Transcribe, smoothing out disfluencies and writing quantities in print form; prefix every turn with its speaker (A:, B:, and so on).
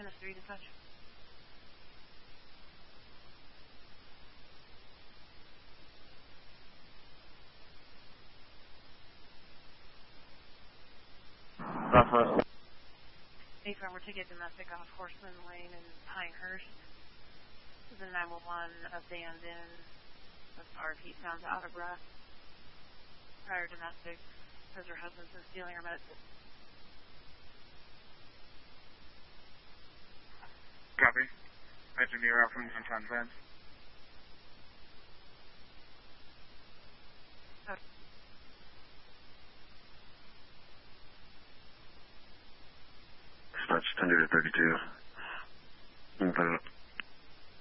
A: Dennis 3 dispatch.
B: Southwest.
A: Affirm, we're taking domestic off Horseman Lane in Pinehurst. The 911 abandoned. That's RP sounds out of breath. Prior domestic says her husband's been stealing her meds.
B: Copy. Engine near out from downtown Van. Dispatch 10 to 32.